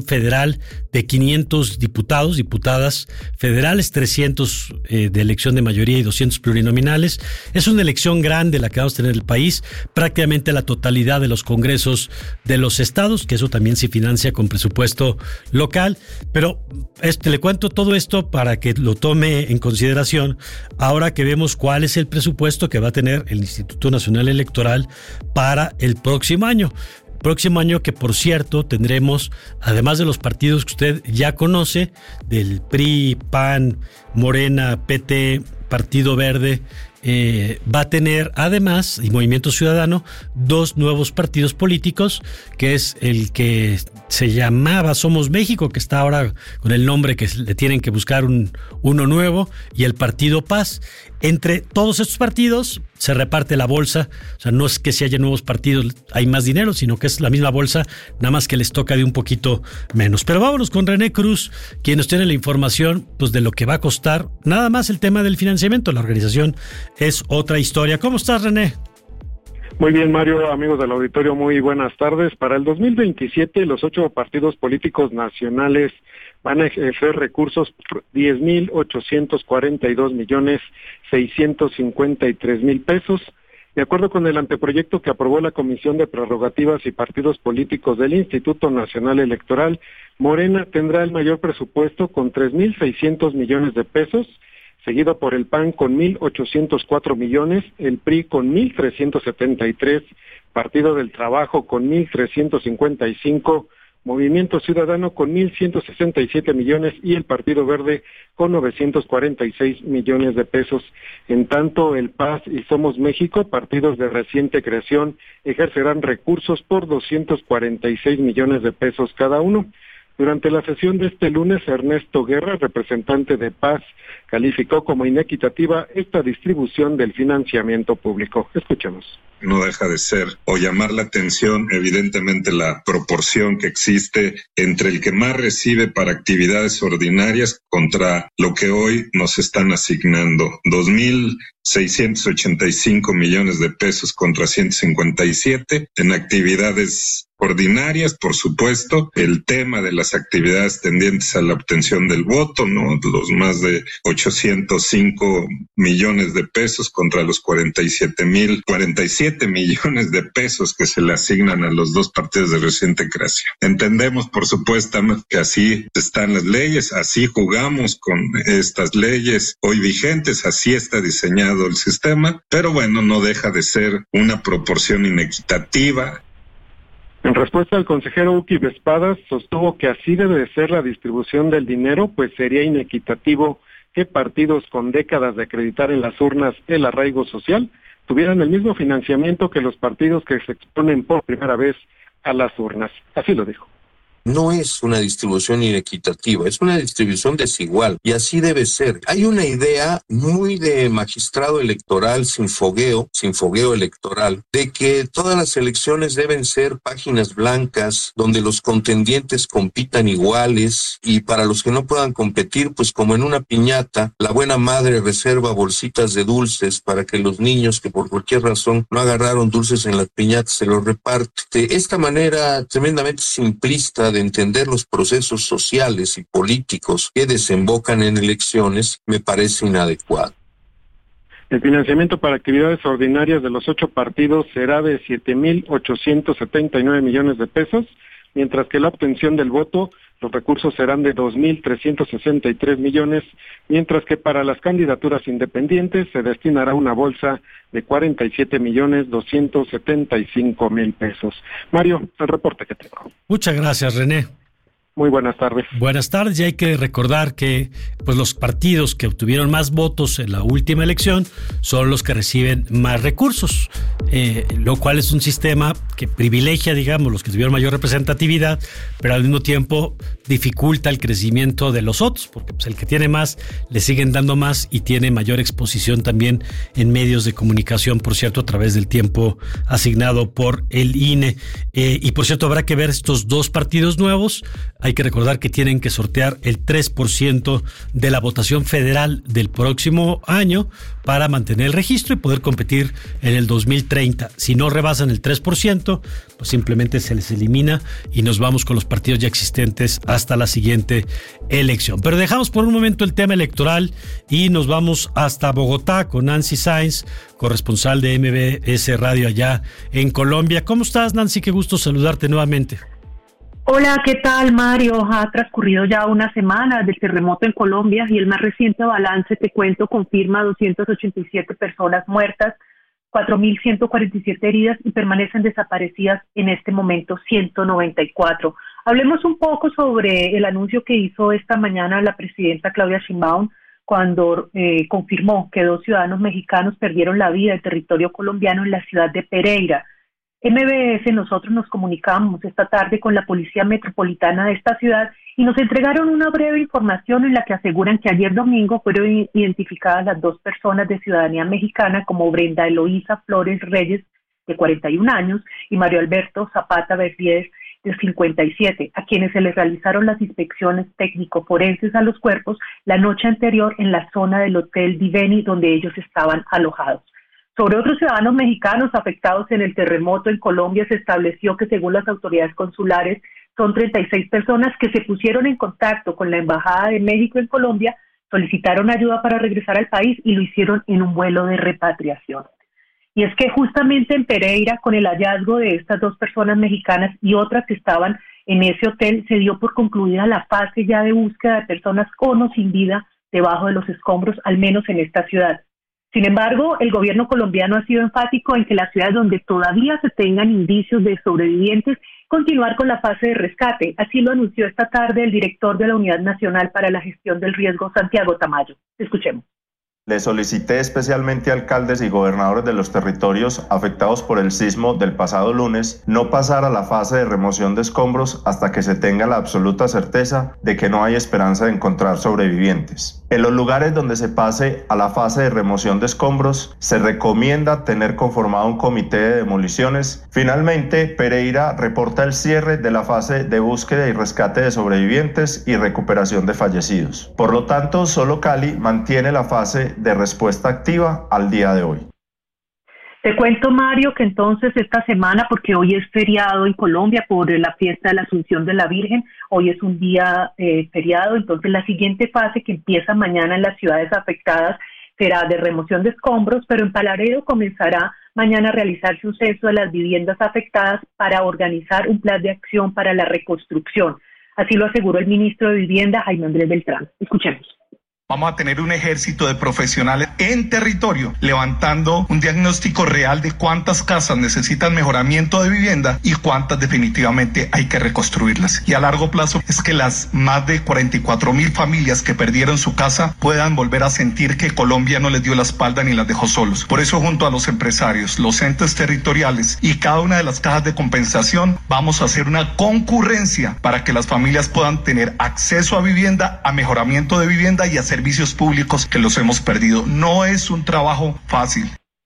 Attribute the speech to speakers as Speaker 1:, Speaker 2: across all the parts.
Speaker 1: federal de 500 diputados, diputadas federales, 300 de elección de mayoría y 200 plurinominales. Es una elección grande la que vamos a tener en el país, prácticamente la totalidad de los congresos de los estados, que eso también se financia con presupuesto local, pero le cuento todo esto para que lo tome en consideración ahora que vemos cuál es el presupuesto que va a tener el Instituto Nacional Electoral para el próximo año. Próximo año que, por cierto, tendremos, además de los partidos que usted ya conoce, del PRI, PAN, Morena, PT, Partido Verde, va a tener además, y Movimiento Ciudadano, 2 nuevos partidos políticos, que es el que se llamaba Somos México, que está ahora con el nombre que le tienen que buscar uno nuevo, y el Partido Paz. Entre todos estos partidos se reparte la bolsa, o sea, no es que si haya nuevos partidos hay más dinero, sino que es la misma bolsa, nada más que les toca de un poquito menos. Pero vámonos con René Cruz, quien nos tiene la información pues, de lo que va a costar nada más el tema del financiamiento. La organización es otra historia. ¿Cómo estás, René?
Speaker 2: Muy bien, Mario, amigos del auditorio, muy buenas tardes. Para el 2027, los 8 partidos políticos nacionales van a ejercer recursos por 10,842,653,000 pesos. De acuerdo con el anteproyecto que aprobó la Comisión de Prerrogativas y Partidos Políticos del Instituto Nacional Electoral, Morena tendrá el mayor presupuesto con 3,600 millones de pesos, seguido por el PAN con 1,804 millones, el PRI con 1,373, Partido del Trabajo con 1,355, Movimiento Ciudadano con 1,167 millones y el Partido Verde con 946 millones de pesos. En tanto, el PAS y Somos México, partidos de reciente creación, ejercerán recursos por 246 millones de pesos cada uno. Durante la sesión de este lunes, Ernesto Guerra, representante de PAS, calificó como inequitativa esta distribución del financiamiento público. Escuchemos.
Speaker 3: No deja de ser o llamar la atención, evidentemente, la proporción que existe entre el que más recibe para actividades ordinarias contra lo que hoy nos están asignando. 2,685 millones de pesos contra 157 en actividades ordinarias, por supuesto, el tema de las actividades tendientes a la obtención del voto, ¿no? Los más de 805 millones de pesos contra los 47 millones de pesos que se le asignan a los 2 partidos de reciente creación. Entendemos, por supuesto, que así están las leyes, así jugamos con estas leyes hoy vigentes, así está diseñado el sistema, pero bueno, no deja de ser una proporción inequitativa.
Speaker 2: En respuesta, el consejero Uki Vespadas sostuvo que así debe de ser la distribución del dinero, pues sería inequitativo que partidos con décadas de acreditar en las urnas el arraigo social tuvieran el mismo financiamiento que los partidos que se exponen por primera vez a las urnas. Así lo dijo.
Speaker 4: No es una distribución inequitativa, es una distribución desigual y así debe ser. Hay una idea muy de magistrado electoral sin fogueo electoral, de que todas las elecciones deben ser páginas blancas donde los contendientes compitan iguales y para los que no puedan competir, pues como en una piñata, la buena madre reserva bolsitas de dulces para que los niños que por cualquier razón no agarraron dulces en las piñatas se los reparte. De esta manera tremendamente simplista de entender los procesos sociales y políticos que desembocan en elecciones me parece inadecuado.
Speaker 2: El financiamiento para actividades ordinarias de los 8 partidos será de 7,879 millones de pesos, mientras que la obtención del voto, los recursos serán de 2,363 millones, mientras que para las candidaturas independientes se destinará una bolsa de 47,275,000 pesos. Mario, el reporte que tengo.
Speaker 1: Muchas gracias, René.
Speaker 2: Muy buenas tardes.
Speaker 1: Buenas tardes, y hay que recordar que pues los partidos que obtuvieron más votos en la última elección son los que reciben más recursos, lo cual es un sistema que privilegia, digamos, los que tuvieron mayor representatividad, pero al mismo tiempo dificulta el crecimiento de los otros, porque pues, el que tiene más le siguen dando más y tiene mayor exposición también en medios de comunicación, por cierto, a través del tiempo asignado por el INE. Y por cierto, habrá que ver estos 2 partidos nuevos. Hay que recordar que tienen que sortear el 3% de la votación federal del próximo año para mantener el registro y poder competir en el 2030. Si no rebasan el 3%, pues simplemente se les elimina y nos vamos con los partidos ya existentes hasta la siguiente elección. Pero dejamos por un momento el tema electoral y nos vamos hasta Bogotá con Nancy Sáenz, corresponsal de MBS Radio allá en Colombia. ¿Cómo estás, Nancy? Qué gusto saludarte nuevamente.
Speaker 5: Hola, ¿qué tal, Mario? Ha transcurrido ya una semana del terremoto en Colombia y el más reciente balance, te cuento, confirma 287 personas muertas, 4.147 heridas y permanecen desaparecidas en este momento 194. Hablemos un poco sobre el anuncio que hizo esta mañana la presidenta Claudia Sheinbaum cuando confirmó que 2 ciudadanos mexicanos perdieron la vida en territorio colombiano en la ciudad de Pereira. MBS, nosotros nos comunicamos esta tarde con la Policía Metropolitana de esta ciudad y nos entregaron una breve información en la que aseguran que ayer domingo fueron identificadas las 2 personas de ciudadanía mexicana como Brenda Eloísa Flores Reyes, de 41 años, y Mario Alberto Zapata Verdiez, de 57, a quienes se les realizaron las inspecciones técnico-forenses a los cuerpos la noche anterior en la zona del Hotel Diveni, donde ellos estaban alojados. Sobre otros ciudadanos mexicanos afectados en el terremoto en Colombia, se estableció que según las autoridades consulares son 36 personas que se pusieron en contacto con la Embajada de México en Colombia, solicitaron ayuda para regresar al país y lo hicieron en un vuelo de repatriación. Y es que justamente en Pereira, con el hallazgo de estas 2 personas mexicanas y otras que estaban en ese hotel, se dio por concluida la fase ya de búsqueda de personas con o sin vida debajo de los escombros, al menos en esta ciudad. Sin embargo, el gobierno colombiano ha sido enfático en que las ciudades donde todavía se tengan indicios de sobrevivientes, continuar con la fase de rescate. Así lo anunció esta tarde el director de la Unidad Nacional para la Gestión del Riesgo, Santiago Tamayo. Escuchemos.
Speaker 6: Le solicité especialmente a alcaldes y gobernadores de los territorios afectados por el sismo del pasado lunes no pasar a la fase de remoción de escombros hasta que se tenga la absoluta certeza de que no hay esperanza de encontrar sobrevivientes. En los lugares donde se pase a la fase de remoción de escombros, se recomienda tener conformado un comité de demoliciones. Finalmente, Pereira reporta el cierre de la fase de búsqueda y rescate de sobrevivientes y recuperación de fallecidos. Por lo tanto, solo Cali mantiene la fase de respuesta activa al día de hoy.
Speaker 5: Te cuento, Mario, que entonces esta semana, porque hoy es feriado en Colombia por la fiesta de la Asunción de la Virgen, hoy es un día feriado, entonces la siguiente fase que empieza mañana en las ciudades afectadas será de remoción de escombros, pero en Palmarejo comenzará mañana a realizarse un censo de las viviendas afectadas para organizar un plan de acción para la reconstrucción. Así lo aseguró el ministro de Vivienda, Jaime Andrés Beltrán. Escuchemos.
Speaker 7: Vamos a tener un ejército de profesionales en territorio, levantando un diagnóstico real de cuántas casas necesitan mejoramiento de vivienda y cuántas definitivamente hay que reconstruirlas. Y a largo plazo es que las más de 44,000 familias que perdieron su casa puedan volver a sentir que Colombia no les dio la espalda ni las dejó solos. Por eso, junto a los empresarios, los entes territoriales y cada una de las cajas de compensación, vamos a hacer una concurrencia para que las familias puedan tener acceso a vivienda, a mejoramiento de vivienda y a servicios públicos que los hemos perdido. No es un trabajo fácil.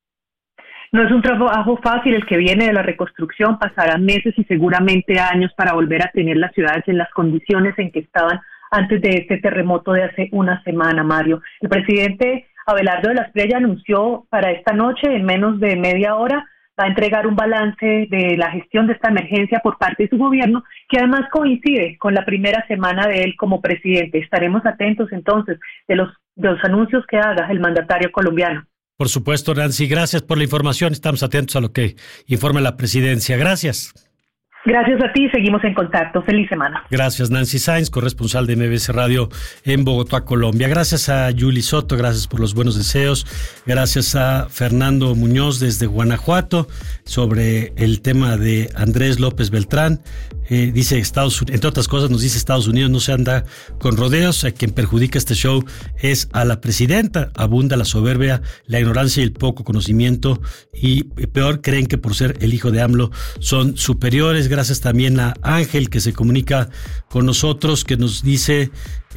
Speaker 5: No es un trabajo fácil el que viene de la reconstrucción. Pasarán meses y seguramente años para volver a tener las ciudades en las condiciones en que estaban antes de este terremoto de hace una semana, Mario. El presidente Abelardo de la Espriella anunció para esta noche, en menos de media hora, va a entregar un balance de la gestión de esta emergencia por parte de su gobierno, que además coincide con la primera semana de él como presidente. Estaremos atentos entonces de los anuncios que haga el mandatario colombiano.
Speaker 1: Por supuesto, Nancy, gracias por la información. Estamos atentos a lo que informe la presidencia. Gracias.
Speaker 5: Gracias a ti, seguimos en contacto. Feliz semana.
Speaker 1: Gracias, Nancy Sáenz, corresponsal de MBS Radio en Bogotá, Colombia. Gracias a Yuli Soto, gracias por los buenos deseos. Gracias a Fernando Muñoz desde Guanajuato sobre el tema de Andrés López Beltrán. Dice Estados Unidos, entre otras cosas, nos dice Estados Unidos no se anda con rodeos. A quien perjudica este show es a la presidenta. Abunda la soberbia, la ignorancia y el poco conocimiento. Y peor, creen que por ser el hijo de AMLO son superiores. Gracias también a Ángel, que se comunica con nosotros, que nos dice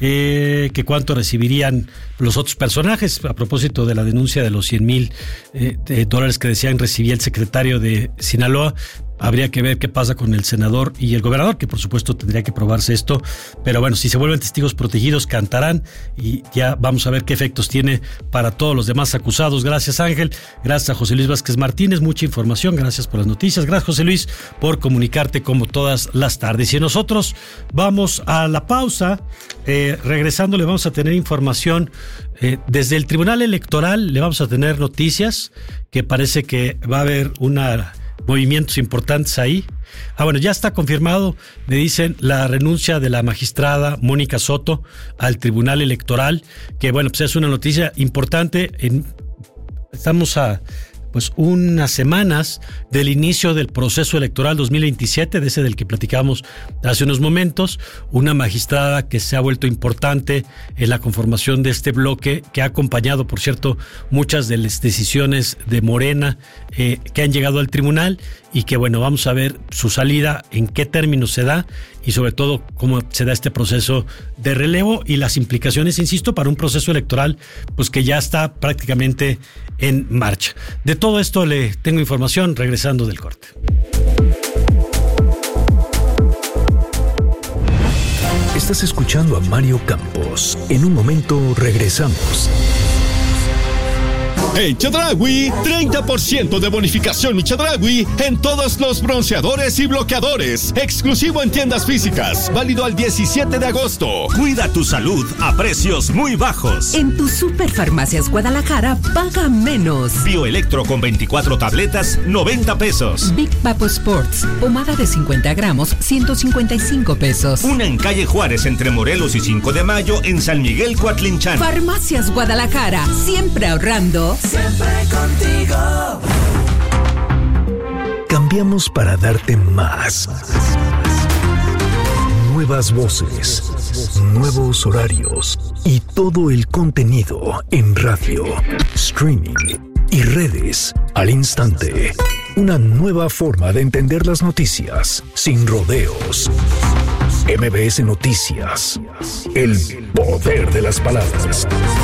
Speaker 1: que cuánto recibirían los otros personajes a propósito de la denuncia de los $100,000 que decían recibía el secretario de Sinaloa. Habría que ver qué pasa con el senador y el gobernador, que por supuesto tendría que probarse esto. Pero bueno, si se vuelven testigos protegidos, cantarán y ya vamos a ver qué efectos tiene para todos los demás acusados. Gracias, Ángel. Gracias a José Luis Vázquez Martínez. Mucha información. Gracias por las noticias. Gracias, José Luis, por comunicarte como todas las tardes. Y nosotros vamos a la pausa. Regresando, le vamos a tener información desde el Tribunal Electoral. Le vamos a tener noticias que parece que va a haber movimientos importantes ahí. Bueno, ya está confirmado, me dicen, la renuncia de la magistrada Mónica Soto al Tribunal Electoral, que bueno, pues es una noticia importante. Estamos a unas semanas del inicio del proceso electoral 2027, de ese del que platicamos hace unos momentos, una magistrada que se ha vuelto importante en la conformación de este bloque, que ha acompañado, por cierto, muchas de las decisiones de Morena que han llegado al tribunal, y que bueno, vamos a ver su salida, en qué términos se da y sobre todo cómo se da este proceso de relevo y las implicaciones, insisto, para un proceso electoral pues que ya está prácticamente en marcha. De todo esto le tengo información regresando del corte.
Speaker 8: Estás escuchando a Mario Campos. En un momento regresamos.
Speaker 9: En Chedraui, 30% de bonificación Mi Chedraui en todos los bronceadores y bloqueadores. Exclusivo en tiendas físicas. Válido al 17 de agosto.
Speaker 10: Cuida tu salud a precios muy bajos.
Speaker 11: En tus Superfarmacias Guadalajara, paga menos.
Speaker 10: Bioelectro con 24 tabletas, 90 pesos.
Speaker 11: Big Papo Sports, pomada de 50 gramos, 155 pesos.
Speaker 10: Una en calle Juárez entre Morelos y 5 de Mayo en San Miguel Coatlinchan.
Speaker 11: Farmacias Guadalajara, siempre ahorrando.
Speaker 12: Siempre contigo.
Speaker 8: Cambiamos para darte más. Nuevas voces, nuevos horarios y todo el contenido en radio, streaming y redes al instante. Una nueva forma de entender las noticias sin rodeos. MBS Noticias. El poder de las palabras.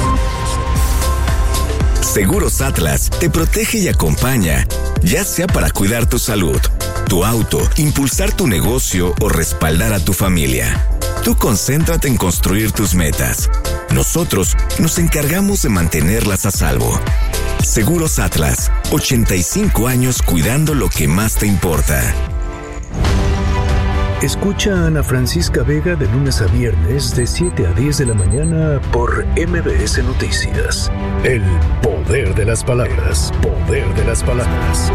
Speaker 13: Seguros Atlas te protege y acompaña, ya sea para cuidar tu salud, tu auto, impulsar tu negocio o respaldar a tu familia. Tú concéntrate en construir tus metas. Nosotros nos encargamos de mantenerlas a salvo. Seguros Atlas, 85 años cuidando lo que más te importa.
Speaker 8: Escucha a Ana Francisca Vega de lunes a viernes de 7 a 10 de la mañana por MBS Noticias. El poder de las palabras. Poder de las palabras.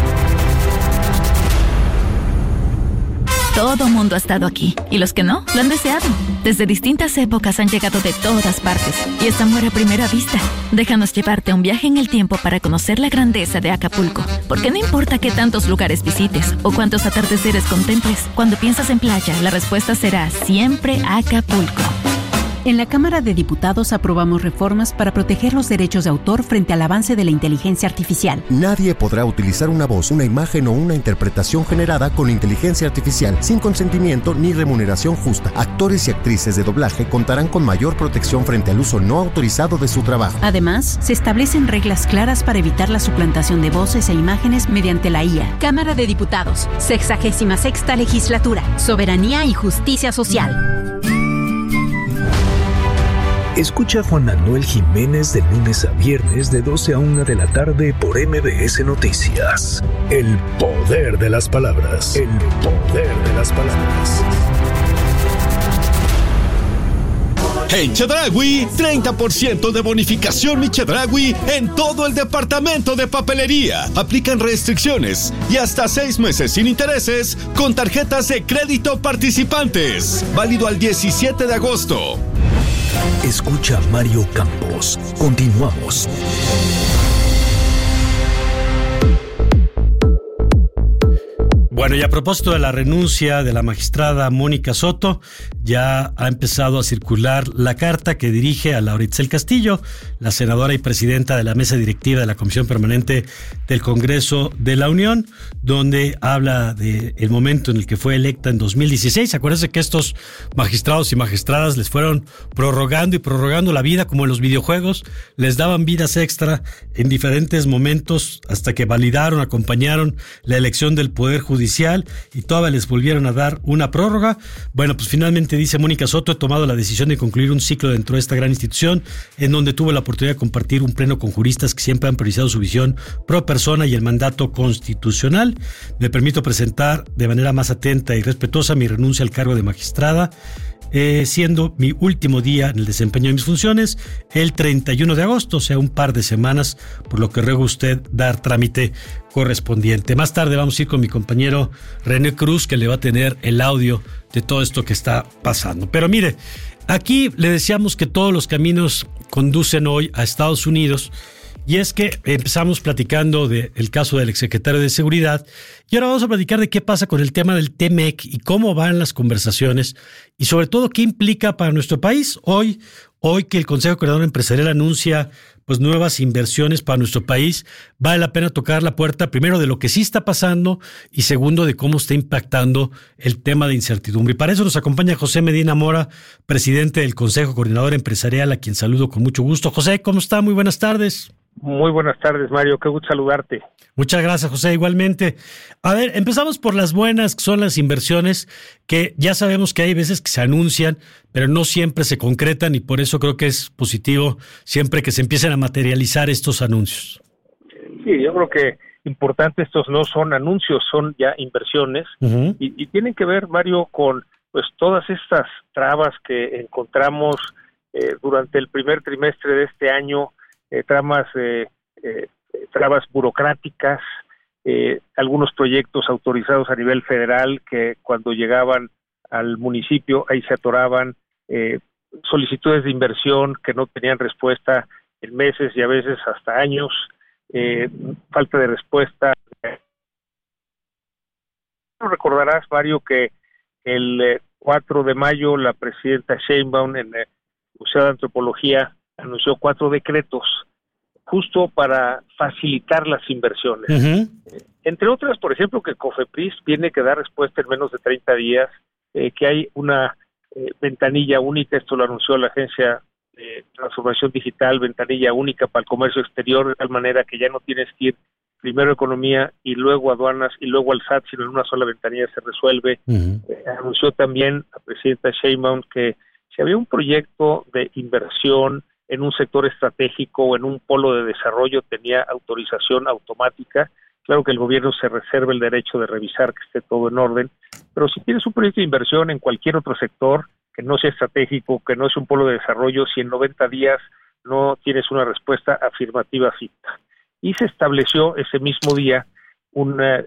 Speaker 14: Todo mundo ha estado aquí, y los que no, lo han deseado. Desde distintas épocas han llegado de todas partes, y es amor a primera vista. Déjanos llevarte a un viaje en el tiempo para conocer la grandeza de Acapulco. Porque no importa qué tantos lugares visites, o cuántos atardeceres contemples, cuando piensas en playa, la respuesta será siempre Acapulco.
Speaker 15: En la Cámara de Diputados aprobamos reformas para proteger los derechos de autor frente al avance de la inteligencia artificial.
Speaker 16: Nadie podrá utilizar una voz, una imagen o una interpretación generada con inteligencia artificial sin consentimiento ni remuneración justa. Actores y actrices de doblaje contarán con mayor protección frente al uso no autorizado de su trabajo.
Speaker 15: Además, se establecen reglas claras para evitar la suplantación de voces e imágenes mediante la IA.
Speaker 17: Cámara de Diputados, 66ª Legislatura, Soberanía y Justicia Social.
Speaker 8: Escucha a Juan Manuel Jiménez de lunes a viernes de 12 a 1 de la tarde por MBS Noticias. El poder de las palabras. El poder de las palabras.
Speaker 9: En Chedraui, 30% de bonificación Mi Chedraui en todo el departamento de papelería. Aplican restricciones y hasta 6 meses sin intereses con tarjetas de crédito participantes. Válido al 17 de agosto.
Speaker 8: Escucha a Mario Campos. Continuamos.
Speaker 1: Bueno, y a propósito de la renuncia de la magistrada Mónica Soto, ya ha empezado a circular la carta que dirige a Laura Itzel Castillo, la senadora y presidenta de la mesa directiva de la Comisión Permanente del Congreso de la Unión, donde habla del momento en el que fue electa en 2016. Acuérdense que estos magistrados y magistradas les fueron prorrogando y prorrogando la vida, como en los videojuegos, les daban vidas extra en diferentes momentos hasta que validaron, acompañaron la elección del Poder Judicial judicial y todavía les volvieron a dar una prórroga. Bueno, pues finalmente, dice Mónica Soto, he tomado la decisión de concluir un ciclo dentro de esta gran institución en donde tuve la oportunidad de compartir un pleno con juristas que siempre han priorizado su visión pro persona y el mandato constitucional. Me permito presentar de manera más atenta y respetuosa mi renuncia al cargo de magistrada, siendo mi último día en el desempeño de mis funciones el 31 de agosto, o sea, un par de semanas, por lo que ruego usted dar trámite correspondiente. Más tarde vamos a ir con mi compañero René Cruz, que le va a tener el audio de todo esto que está pasando. Pero mire, aquí le decíamos que todos los caminos conducen hoy a Estados Unidos, y es que empezamos platicando del caso del exsecretario de Seguridad, y ahora vamos a platicar de qué pasa con el tema del TMEC y cómo van las conversaciones, y sobre todo qué implica para nuestro país. Hoy que el Consejo Coordinador Empresarial anuncia pues nuevas inversiones para nuestro país, vale la pena tocar la puerta, primero, de lo que sí está pasando, y segundo, de cómo está impactando el tema de incertidumbre. Y para eso nos acompaña José Medina Mora, presidente del Consejo Coordinador Empresarial, a quien saludo con mucho gusto. José, ¿cómo está? Muy buenas tardes.
Speaker 18: Muy buenas tardes, Mario, qué gusto saludarte.
Speaker 1: Muchas gracias, José, igualmente. A ver, empezamos por las buenas, que son las inversiones, que ya sabemos que hay veces que se anuncian, pero no siempre se concretan, y por eso creo que es positivo siempre que se empiecen a materializar estos anuncios.
Speaker 18: Sí, yo creo que importante, estos no son anuncios, son ya inversiones, y tienen que ver, Mario, con pues todas estas trabas que encontramos durante el primer trimestre de este año, trabas burocráticas, algunos proyectos autorizados a nivel federal que cuando llegaban al municipio ahí se atoraban, solicitudes de inversión que no tenían respuesta en meses y a veces hasta años, falta de respuesta. Recordarás, Mario, que el 4 de mayo la presidenta Sheinbaum en el Museo de Antropología anunció 4 decretos justo para facilitar las inversiones. Entre otras, por ejemplo, que COFEPRIS tiene que dar respuesta en menos de 30 días, que hay una ventanilla única, esto lo anunció la Agencia de Transformación Digital, ventanilla única para el comercio exterior, de tal manera que ya no tienes que ir primero a Economía y luego a Aduanas y luego al SAT, sino en una sola ventanilla se resuelve. Anunció también la presidenta Sheinbaum que si había un proyecto de inversión en un sector estratégico o en un polo de desarrollo, tenía autorización automática. Claro que el gobierno se reserva el derecho de revisar que esté todo en orden, pero si tienes un proyecto de inversión en cualquier otro sector que no sea estratégico, que no es un polo de desarrollo, si en 90 días no tienes una respuesta afirmativa ficta. Y se estableció ese mismo día una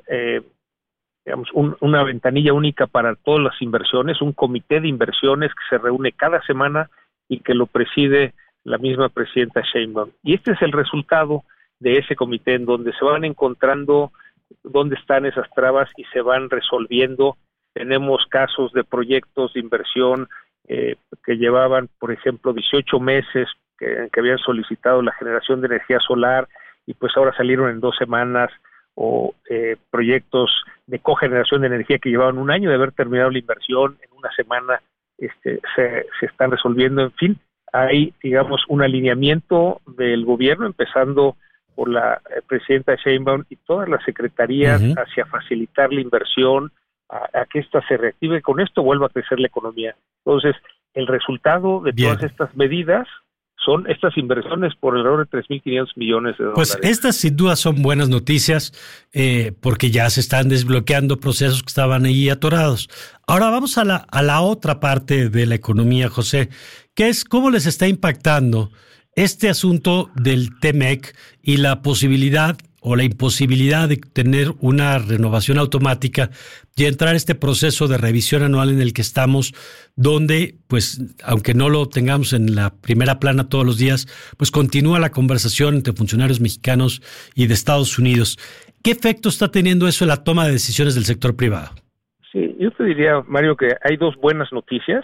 Speaker 18: ventanilla única para todas las inversiones, un comité de inversiones que se reúne cada semana y que lo preside la misma presidenta Sheinbaum. Y este es el resultado de ese comité, en donde se van encontrando dónde están esas trabas y se van resolviendo. Tenemos casos de proyectos de inversión que llevaban, por ejemplo, 18 meses que habían solicitado la generación de energía solar y pues ahora salieron en 2 semanas, o proyectos de cogeneración de energía que llevaban 1 año de haber terminado la inversión, en 1 semana se están resolviendo. En fin, hay, digamos, un alineamiento del gobierno, empezando por la presidenta Sheinbaum y todas las secretarías hacia facilitar la inversión, a que ésta se reactive, con esto vuelva a crecer la economía. Entonces, el resultado de todas estas medidas son estas inversiones por alrededor de 3.500 millones de dólares.
Speaker 1: Pues estas sin duda son buenas noticias, porque ya se están desbloqueando procesos que estaban ahí atorados. Ahora vamos a la otra parte de la economía, José, que es cómo les está impactando este asunto del TMEC y la posibilidad o la imposibilidad de tener una renovación automática y entrar a este proceso de revisión anual en el que estamos, donde, pues, aunque no lo tengamos en la primera plana todos los días, pues continúa la conversación entre funcionarios mexicanos y de Estados Unidos. ¿Qué efecto está teniendo eso en la toma de decisiones del sector privado?
Speaker 18: Sí, yo te diría, Mario, que hay 2 buenas noticias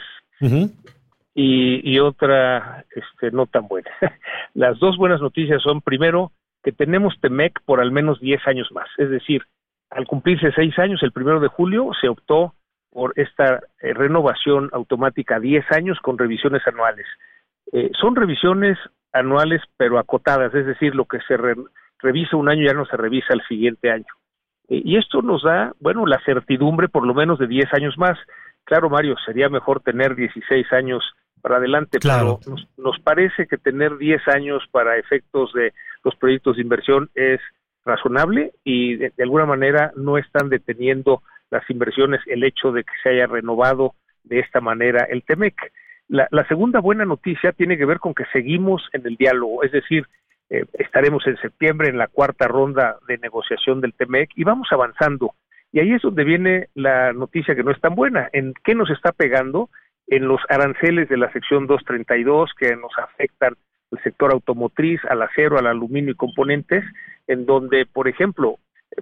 Speaker 18: y otra no tan buena. Las 2 buenas noticias son, primero, que tenemos TMEC por al menos 10 años más. Es decir, al cumplirse 6 años, el 1 de julio, se optó por esta renovación automática a 10 años con revisiones anuales. Son revisiones anuales pero acotadas, es decir, lo que se revisa un año ya no se revisa el siguiente año. Y esto nos da, bueno, la certidumbre por lo menos de 10 años más. Claro, Mario, sería mejor tener 16 años para adelante,
Speaker 1: claro.
Speaker 18: Pero nos parece que tener 10 años para efectos de los proyectos de inversión es razonable y de alguna manera no están deteniendo las inversiones el hecho de que se haya renovado de esta manera el TEMEC. La segunda buena noticia tiene que ver con que seguimos en el diálogo, es decir, estaremos en septiembre en la cuarta ronda de negociación del TEMEC y vamos avanzando. Y ahí es donde viene la noticia que no es tan buena. ¿En qué nos está pegando? En los aranceles de la sección 232 que nos afectan al sector automotriz, al acero, al aluminio y componentes, en donde, por ejemplo,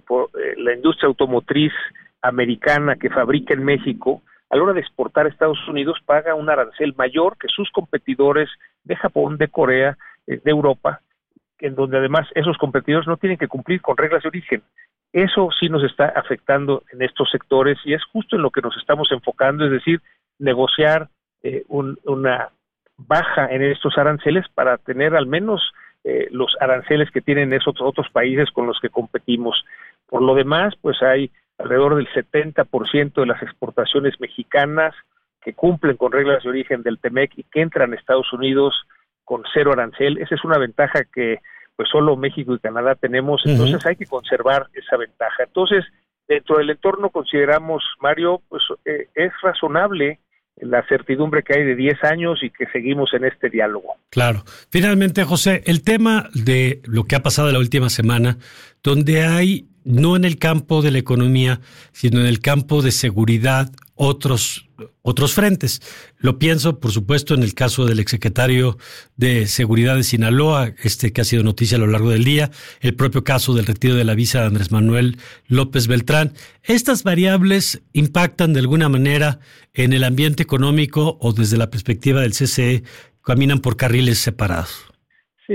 Speaker 18: la industria automotriz americana que fabrica en México, a la hora de exportar a Estados Unidos, paga un arancel mayor que sus competidores de Japón, de Corea, de Europa, en donde además esos competidores no tienen que cumplir con reglas de origen. Eso sí nos está afectando en estos sectores y es justo en lo que nos estamos enfocando, es decir, negociar una baja en estos aranceles para tener al menos los aranceles que tienen esos otros países con los que competimos. Por lo demás, pues hay alrededor del 70% de las exportaciones mexicanas que cumplen con reglas de origen del TEMEC y que entran a Estados Unidos con cero arancel. Esa es una ventaja que pues solo México y Canadá tenemos, entonces hay que conservar esa ventaja. Entonces, dentro del entorno consideramos, Mario, pues es razonable la certidumbre que hay de 10 años y que seguimos en este diálogo.
Speaker 1: Claro. Finalmente, José, el tema de lo que ha pasado la última semana, donde hay, no en el campo de la economía, sino en el campo de seguridad, otros frentes. Lo pienso, por supuesto, en el caso del exsecretario de Seguridad de Sinaloa, que ha sido noticia a lo largo del día, el propio caso del retiro de la visa de Andrés Manuel López Beltrán. ¿Estas variables impactan de alguna manera en el ambiente económico o desde la perspectiva del CCE caminan por carriles separados?
Speaker 18: Sí,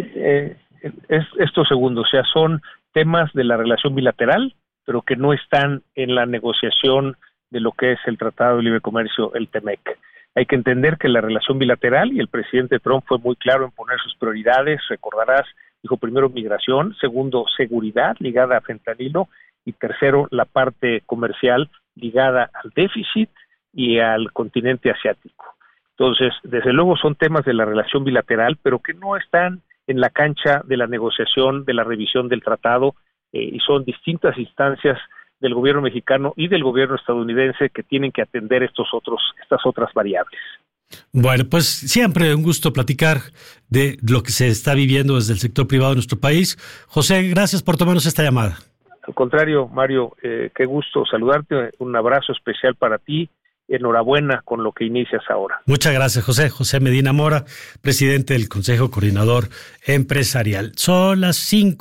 Speaker 18: esto segundo, o sea, son temas de la relación bilateral, pero que no están en la negociación de lo que es el Tratado de Libre Comercio, el TEMEC. Hay que entender que la relación bilateral, y el presidente Trump fue muy claro en poner sus prioridades, recordarás, dijo primero migración, segundo seguridad ligada a fentanilo, y tercero la parte comercial ligada al déficit y al continente asiático. Entonces, desde luego son temas de la relación bilateral, pero que no están en la cancha de la negociación, de la revisión del tratado, y son distintas instancias del gobierno mexicano y del gobierno estadounidense que tienen que atender estas otras variables.
Speaker 1: Bueno, pues siempre un gusto platicar de lo que se está viviendo desde el sector privado de nuestro país. José, gracias por tomarnos esta llamada.
Speaker 18: Al contrario, Mario, qué gusto saludarte, un abrazo especial para ti, enhorabuena con lo que inicias ahora.
Speaker 1: Muchas gracias, José. José Medina Mora, presidente del Consejo Coordinador Empresarial. Son las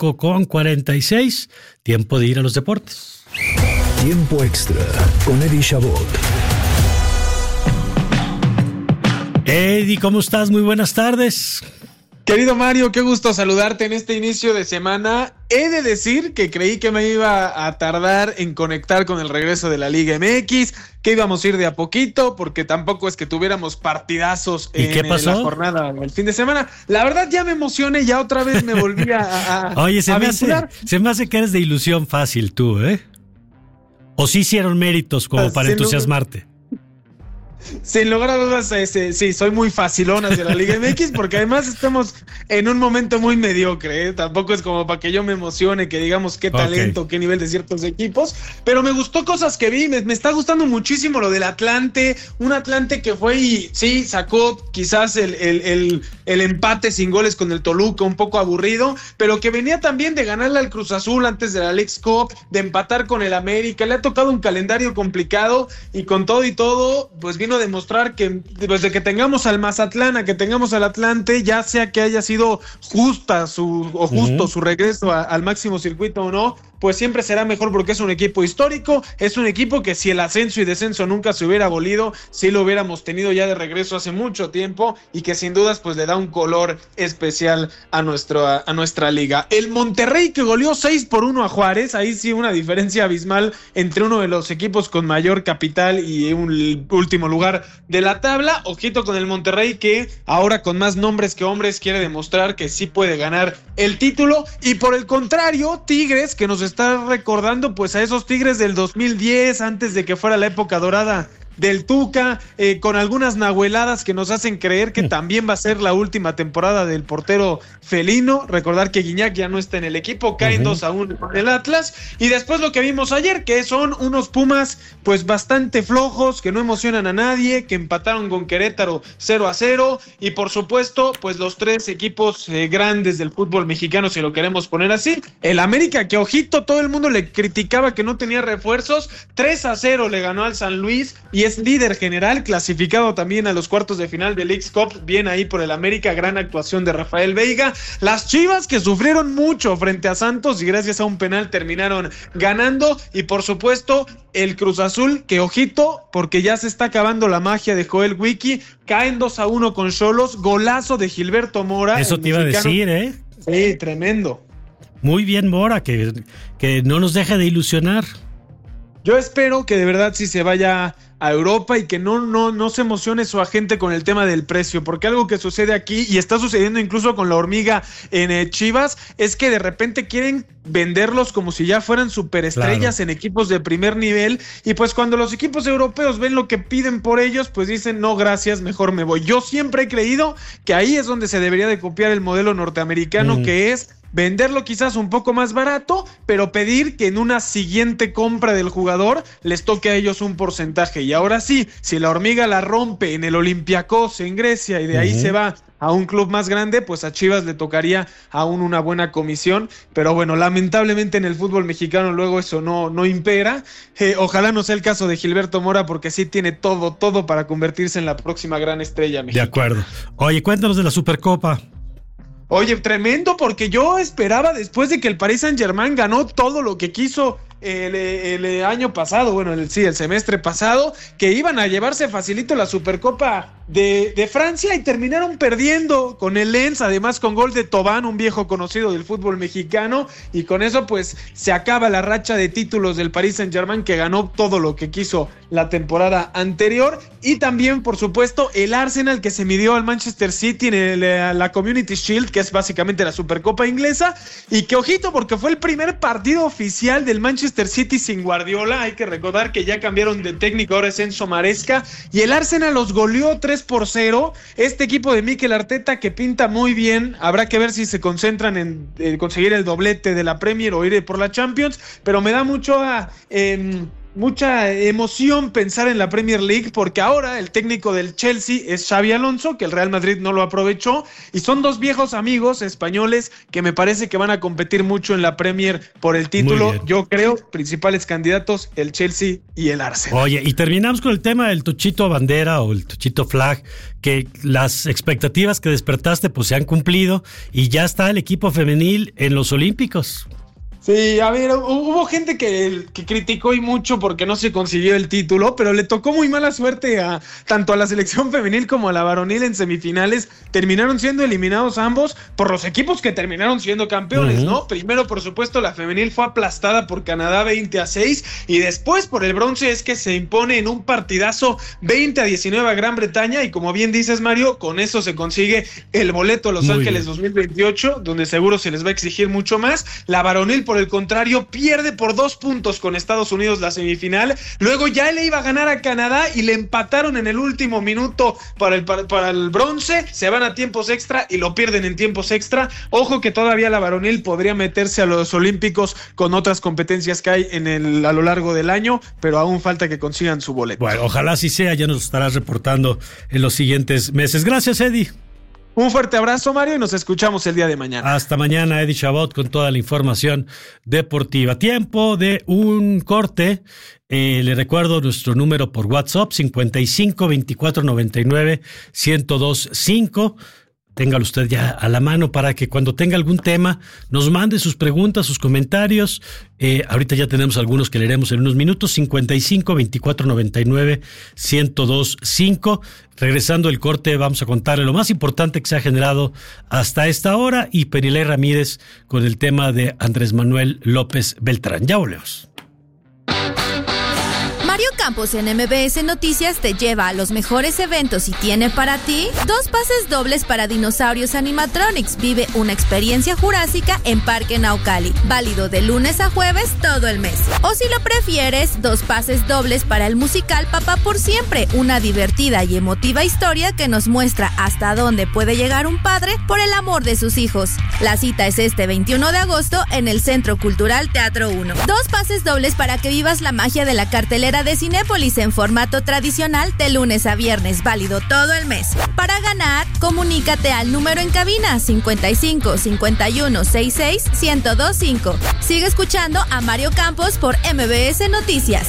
Speaker 1: 5:46, tiempo de ir a los deportes.
Speaker 8: Tiempo extra con Eddie Chabot.
Speaker 1: Eddie, ¿cómo estás? Muy buenas tardes.
Speaker 19: Querido Mario, qué gusto saludarte en este inicio de semana. He de decir que creí que me iba a tardar en conectar con el regreso de la Liga MX, que íbamos a ir de a poquito, porque tampoco es que tuviéramos partidazos en la jornada el fin de semana. La verdad ya me emocioné, ya otra vez me volví a
Speaker 1: Oye, se me hace que eres de ilusión fácil tú, ¿eh? ¿O sí hicieron méritos como para entusiasmarte?
Speaker 19: Sin lugar a dudas, sí, soy muy facilón hacia la Liga MX porque además estamos en un momento muy mediocre, ¿eh? Tampoco es como para que yo me emocione, que digamos qué talento, qué nivel de ciertos equipos, pero me gustó cosas que vi, me está gustando muchísimo lo del Atlante, un Atlante que fue y sí, sacó quizás el empate sin goles con el Toluca, un poco aburrido, pero que venía también de ganarle al Cruz Azul antes de la Leagues Cup, de empatar con el América, le ha tocado un calendario complicado y con todo y todo, pues vino a demostrar que desde que tengamos al Mazatlán, a que tengamos al Atlante, ya sea que haya sido justo su regreso al máximo circuito o no, pues siempre será mejor porque es un equipo histórico, es un equipo que si el ascenso y descenso nunca se hubiera abolido, sí lo hubiéramos tenido ya de regreso hace mucho tiempo y que sin dudas pues le da un color especial a nuestra liga. El Monterrey que goleó 6-1 a Juárez, ahí sí una diferencia abismal entre uno de los equipos con mayor capital y un último lugar de la tabla. Ojito con el Monterrey que ahora con más nombres que hombres quiere demostrar que sí puede ganar el título, y por el contrario, Tigres, que nos está recordando pues a esos Tigres del 2010, antes de que fuera la época dorada del Tuca, con algunas nahueladas que nos hacen creer que también va a ser la última temporada del portero felino. Recordar que Guiñac ya no está en el equipo, caen 2-1 con el Atlas, y después lo que vimos ayer, que son unos Pumas pues bastante flojos, que no emocionan a nadie, que empataron con Querétaro 0-0, y por supuesto pues los tres equipos grandes del fútbol mexicano, si lo queremos poner así. El América, que ojito, todo el mundo le criticaba que no tenía refuerzos, 3-0 le ganó al San Luis, y es líder general, clasificado también a los cuartos de final del Leagues Cup. Bien ahí por el América, gran actuación de Rafael Veiga. Las Chivas, que sufrieron mucho frente a Santos y gracias a un penal terminaron ganando. Y por supuesto el Cruz Azul, que ojito, porque ya se está acabando la magia de Joel Wiki, caen 2-1 con Xolos, golazo de Gilberto Mora.
Speaker 1: Eso te iba a decir,
Speaker 19: Sí, tremendo.
Speaker 1: Muy bien Mora, que no nos deja de ilusionar.
Speaker 19: Yo espero que de verdad sí se vaya a Europa y que no se emocione su agente con el tema del precio, porque algo que sucede aquí y está sucediendo incluso con la hormiga en Chivas es que de repente quieren venderlos como si ya fueran superestrellas, claro, en equipos de primer nivel, y pues cuando los equipos europeos ven lo que piden por ellos, pues dicen no gracias, mejor me voy. Yo siempre he creído que ahí es donde se debería de copiar el modelo norteamericano, que es venderlo quizás un poco más barato, pero pedir que en una siguiente compra del jugador les toque a ellos un porcentaje. Y ahora sí, si la hormiga la rompe en el Olympiacos en Grecia y de ahí se va a un club más grande, pues a Chivas le tocaría aún una buena comisión. Pero bueno, lamentablemente en el fútbol mexicano luego eso no impera. Ojalá no sea el caso de Gilberto Mora, porque sí tiene todo para convertirse en la próxima gran estrella mexicana.
Speaker 1: De acuerdo. Oye, cuéntanos de la Supercopa.
Speaker 19: Oye, tremendo, porque yo esperaba, después de que el Paris Saint-Germain ganó todo lo que quiso el año pasado, bueno, el semestre pasado, que iban a llevarse facilito la Supercopa de Francia, y terminaron perdiendo con el Lens, además con gol de Thauvin, un viejo conocido del fútbol mexicano, y con eso pues se acaba la racha de títulos del Paris Saint-Germain, que ganó todo lo que quiso la temporada anterior. Y también por supuesto el Arsenal, que se midió al Manchester City en la Community Shield, que es básicamente la Supercopa inglesa, y que ojito, porque fue el primer partido oficial del Manchester City sin Guardiola. Hay que recordar que ya cambiaron de técnico, ahora es Enzo Maresca, y el Arsenal los goleó 3-0. Este equipo de Mikel Arteta, que pinta muy bien, habrá que ver si se concentran en conseguir el doblete de la Premier o ir por la Champions, pero me da mucha emoción pensar en la Premier League, porque ahora el técnico del Chelsea es Xabi Alonso, que el Real Madrid no lo aprovechó, y son dos viejos amigos españoles que me parece que van a competir mucho en la Premier por el título. Yo creo, principales candidatos, el Chelsea y el Arsenal.
Speaker 1: Oye, y terminamos con el tema del Tuchito Bandera o el Tuchito Flag, que las expectativas que despertaste pues se han cumplido y ya está el equipo femenil en los Olímpicos.
Speaker 19: Sí, a ver, hubo gente que criticó y mucho porque no se consiguió el título, pero le tocó muy mala suerte tanto a la selección femenil como a la varonil en semifinales. Terminaron siendo eliminados ambos por los equipos que terminaron siendo campeones, ¿no? Primero, por supuesto, la femenil fue aplastada por Canadá 20-6, y después por el bronce es que se impone en un partidazo 20-19 a Gran Bretaña, y como bien dices, Mario, con eso se consigue el boleto a Los Ángeles 2028, donde seguro se les va a exigir mucho más. La varonil, por el contrario, pierde por 2 puntos con Estados Unidos la semifinal. Luego ya le iba a ganar a Canadá y le empataron en el último minuto para el bronce. Se van a tiempos extra y lo pierden en tiempos extra. Ojo que todavía la varonil podría meterse a los Olímpicos con otras competencias que hay a lo largo del año, pero aún falta que consigan su boleto.
Speaker 1: Bueno, ojalá así sea, ya nos estarás reportando en los siguientes meses. Gracias, Eddie.
Speaker 19: Un fuerte abrazo, Mario, y nos escuchamos el día de mañana.
Speaker 1: Hasta mañana, Eddie Chabot, con toda la información deportiva. Tiempo de un corte. Le recuerdo nuestro número por WhatsApp, 55 24 99 1025. Téngalo usted ya a la mano para que cuando tenga algún tema nos mande sus preguntas, sus comentarios. Ahorita ya tenemos algunos que leeremos en unos minutos. 55 24 99 1025. Regresando el corte, vamos a contarle lo más importante que se ha generado hasta esta hora, y Perilei Ramírez con el tema de Andrés Manuel López Beltrán. Ya volvemos.
Speaker 20: Mario Campos en MBS Noticias te lleva a los mejores eventos y tiene para ti 2 pases dobles para Dinosaurios Animatronics. Vive una experiencia jurásica en Parque Naucali, válido de lunes a jueves todo el mes. O si lo prefieres, 2 pases dobles para el musical Papá por Siempre, una divertida y emotiva historia que nos muestra hasta dónde puede llegar un padre por el amor de sus hijos. La cita es este 21 de agosto en el Centro Cultural Teatro 1. 2 pases dobles para que vivas la magia de la cartelera de Cinépolis en formato tradicional de lunes a viernes, válido todo el mes. Para ganar, comunícate al número en cabina 55 51 66 1025. Sigue escuchando a Mario Campos por MBS Noticias.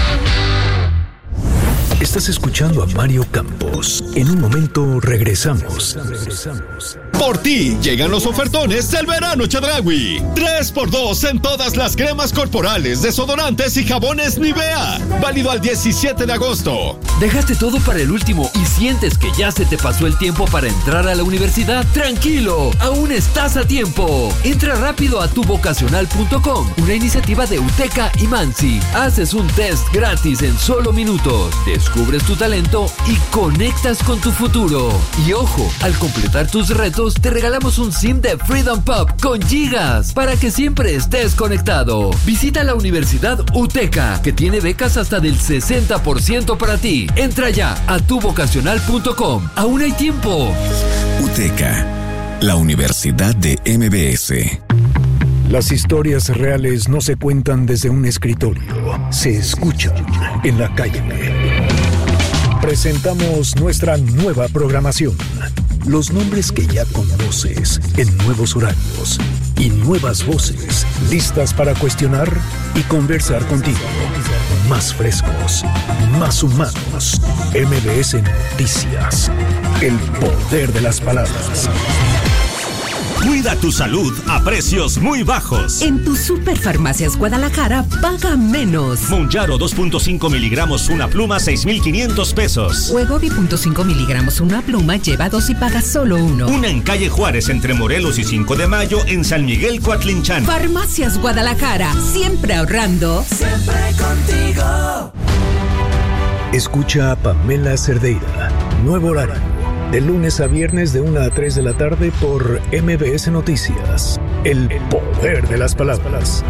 Speaker 8: Estás escuchando a Mario Campos. En un momento regresamos.
Speaker 9: Por ti llegan los ofertones del verano Chedraui. 3x2 en todas las cremas corporales, desodorantes y jabones Nivea. Válido al 17 de agosto.
Speaker 21: ¿Dejaste todo para el último y sientes que ya se te pasó el tiempo para entrar a la universidad? ¡Tranquilo! ¡Aún estás a tiempo! Entra rápido a tuvocacional.com, una iniciativa de UTECA y Mansi. Haces un test gratis en solo minutos. Descubres tu talento y conectas con tu futuro. Y ojo, al completar tus retos, te regalamos un SIM de Freedom Pop con gigas para que siempre estés conectado. Visita la Universidad UTECA, que tiene becas hasta del 60% para ti. Entra ya a tuvocacional.com. Aún hay tiempo.
Speaker 13: UTECA, la Universidad de MBS.
Speaker 8: Las historias reales no se cuentan desde un escritorio, se escuchan en la calle. Presentamos nuestra nueva programación. Los nombres que ya conoces en nuevos horarios y nuevas voces listas para cuestionar y conversar contigo. Más frescos, más humanos. MBS Noticias. El poder de las palabras.
Speaker 10: Cuida tu salud a precios muy bajos.
Speaker 11: En tu Superfarmacias Guadalajara, paga menos.
Speaker 10: Monjaro 2.5 miligramos una pluma, 6,500 pesos.
Speaker 11: Wegovy 0.5 miligramos una pluma, lleva 2 y paga solo 1.
Speaker 10: Una en calle Juárez entre Morelos y 5 de Mayo en San Miguel Coatlinchan.
Speaker 11: Farmacias Guadalajara, siempre ahorrando.
Speaker 12: Siempre contigo.
Speaker 8: Escucha a Pamela Cerdeira. Nuevo horario. De lunes a viernes de 1 a 3 de la tarde por MBS Noticias. El poder de las palabras.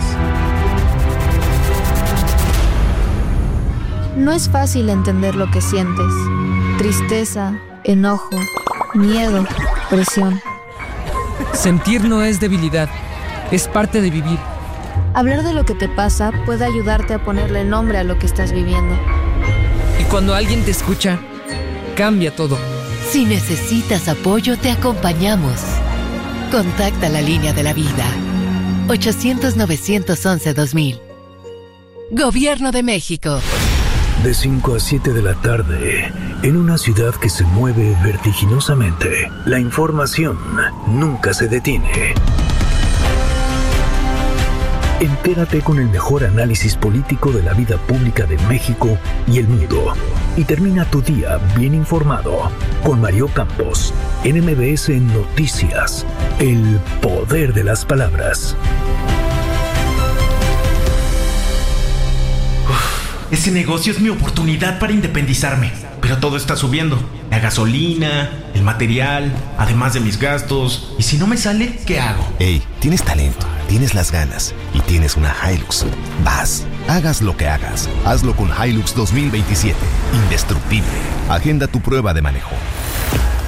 Speaker 22: No es fácil entender lo que sientes. Tristeza, enojo, miedo, presión.
Speaker 23: Sentir no es debilidad, es parte de vivir.
Speaker 22: Hablar de lo que te pasa puede ayudarte a ponerle nombre a lo que estás viviendo.
Speaker 23: Y cuando alguien te escucha, cambia todo.
Speaker 24: Si necesitas apoyo, te acompañamos. Contacta la línea de la vida. 800-911-2000. Gobierno de México.
Speaker 8: De 5 a 7 de la tarde, en una ciudad que se mueve vertiginosamente, la información nunca se detiene. Entérate con el mejor análisis político de la vida pública de México y el mundo. Y termina tu día bien informado con Mario Campos en MBS Noticias. El poder de las palabras.
Speaker 25: Ese negocio es mi oportunidad para independizarme. Pero todo está subiendo. La gasolina, el material, además de mis gastos. ¿Y si no me sale, qué hago?
Speaker 26: Ey, tienes talento, tienes las ganas y tienes una Hilux. Vas, hagas lo que hagas. Hazlo con Hilux 2027. Indestructible. Agenda tu prueba de manejo.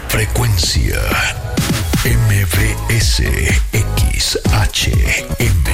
Speaker 8: Frecuencia MBS XHM.